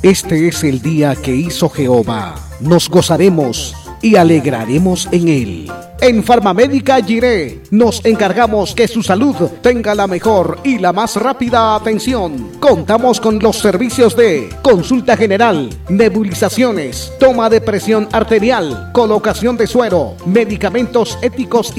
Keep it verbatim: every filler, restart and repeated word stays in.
Este es el día que hizo Jehová. Nos gozaremos y alegraremos en él. En Farmamédica Jiré nos encargamos que su salud tenga la mejor y la más rápida atención. Contamos con los servicios de consulta general, nebulizaciones, toma de presión arterial, colocación de suero, medicamentos éticos y